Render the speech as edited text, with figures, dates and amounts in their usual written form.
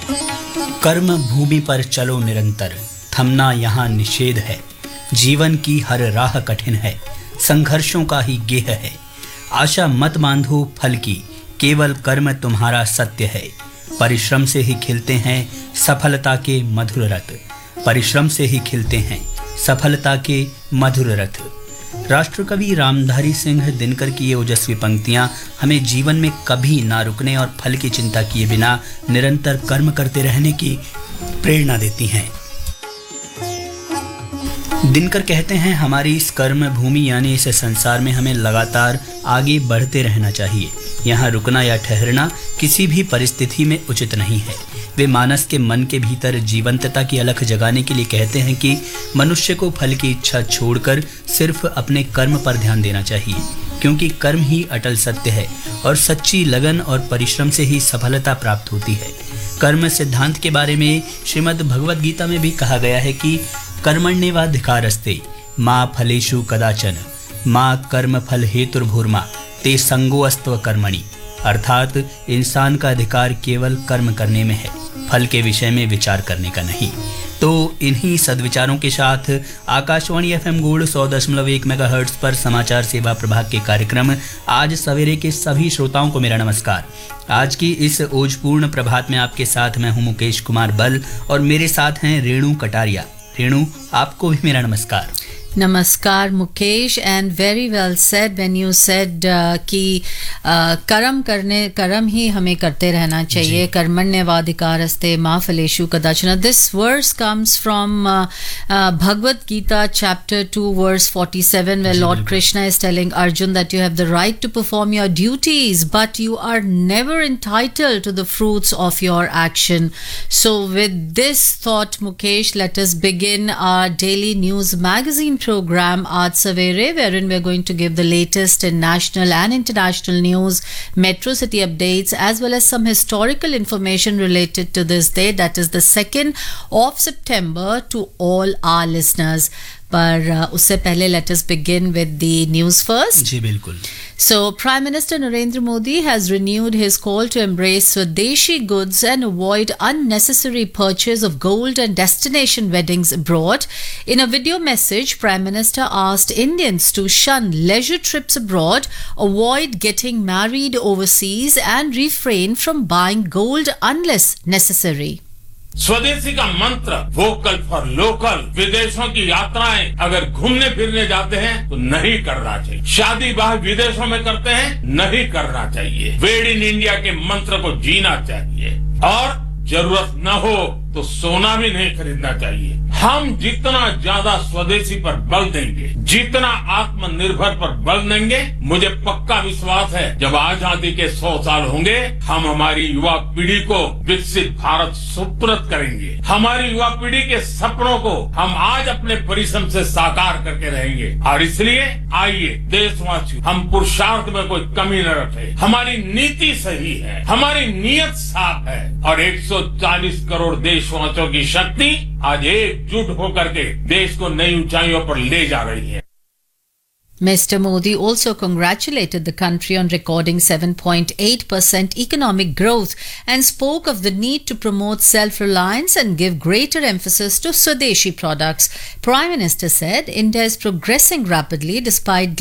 कर्म भूमि पर चलो निरंतर, थमना यहाँ निषेध है। जीवन की हर राह कठिन है, संघर्षों का ही गेह है। आशा मत बांधो फल की, केवल कर्म तुम्हारा सत्य है। परिश्रम से ही खिलते हैं सफलता के मधुर रथ, परिश्रम से ही खिलते हैं सफलता के मधुर रथ। राष्ट्रकवि रामधारी सिंह दिनकर की ये ओजस्वी पंक्तियां हमें जीवन में कभी ना रुकने और फल की चिंता किए बिना निरंतर कर्म करते रहने की प्रेरणा देती हैं। दिनकर कहते हैं, हमारी इस कर्म भूमि यानी इस संसार में हमें लगातार आगे बढ़ते रहना चाहिए। यहाँ रुकना या ठहरना किसी भी परिस्थिति में उचित नहीं है। वे मानस के मन के भीतर जीवंतता की अलख जगाने के लिए कहते हैं कि मनुष्य को फल की इच्छा छोड़कर सिर्फ अपने कर्म पर ध्यान देना चाहिए, क्योंकि कर्म ही अटल सत्य है और सच्ची लगन और परिश्रम से ही सफलता प्राप्त होती है। कर्म सिद्धांत के बारे में श्रीमद् भगवद गीता में भी कहा गया है कि कर्मण्येवाधिकारस्ते मा फलेषु कदाचन मा कर्म फल हेतुर्भूर्मा ते संगोऽस्त्व कर्मणि, अर्थात इंसान का अधिकार केवल कर्म करने में है, फल के विषय में विचार करने का नहीं। तो इन्हीं सद्विचारों के साथ आकाशवाणी FM गोल्ड 100.1 मेगाहर्ट्ज पर समाचार सेवा प्रभाग के कार्यक्रम आज सवेरे के सभी श्रोताओं को मेरा नमस्कार। आज की इस ओजपूर्ण प्रभात में आपके साथ मैं हूं मुकेश कुमार बल और मेरे साथ हैं रेणु कटारिया। रेणु, आपको भी मेरा नमस्कार। नमस्कार Mukesh, and very well said when you said कि कर्म ही हमें करते रहना चाहिए। कर्मण्येवाधिकारस्ते मा फलेषु कदाचन। This verse comes from Bhagavad Gita chapter 2 verse 47 where Lord Krishna is telling Arjun that you have the right to perform your duties but you are never entitled to the fruits of your action. So with this thought, Mukesh, let us begin our daily news magazine program Aaj Savere, wherein we're going to give the latest in national and international news, metro city updates, as well as some historical information related to this day, that is the 2nd of September, to all our listeners. पर उससे पहले let us begin with the news first. जी बिल्कुल. So Prime Minister Narendra Modi has renewed his call to embrace Swadeshi goods and avoid unnecessary purchase of gold and destination weddings abroad. In a video message, Prime Minister asked Indians to shun leisure trips abroad, avoid getting married overseas and refrain from buying gold unless necessary. स्वदेशी का मंत्र vocal for local. विदेशों की यात्राएं अगर घूमने फिरने जाते हैं तो नहीं करना चाहिए। शादी ब्याह विदेशों में करते हैं, नहीं करना चाहिए। मेड इन इंडिया के मंत्र को जीना चाहिए और जरूरत न हो तो सोना भी नहीं खरीदना चाहिए। हम जितना ज्यादा स्वदेशी पर बल देंगे, जितना आत्मनिर्भर पर बल देंगे, मुझे पक्का विश्वास है जब आजादी के 100 साल होंगे, हम हमारी युवा पीढ़ी को विकसित भारत सुपुर्द करेंगे। हमारी युवा पीढ़ी के सपनों को हम आज अपने परिश्रम से साकार करके रहेंगे। और इसलिए आइए देशवासियों, हम पुरुषार्थ में कोई कमी न रखें। हमारी नीति सही है, हमारी नीयत साफ है और 140 करोड़ देशवासियों की शक्ति आज एकजुट होकर के देश को नई ऊंचाइयों पर ले जा रही है। Mr. Modi also congratulated the country on recording 7.8% economic growth and spoke of the need to promote self-reliance and give greater emphasis to Swadeshi products. Prime Minister said India is progressing rapidly despite